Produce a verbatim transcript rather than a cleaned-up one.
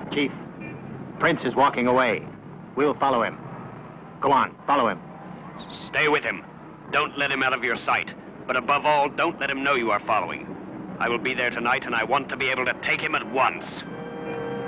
Chief, Prince is walking away. We'll follow him. Go on, follow him. Stay with him. Don't let him out of your sight. But above all, don't let him know you are following. I will be there tonight, and I want to be able to take him at once.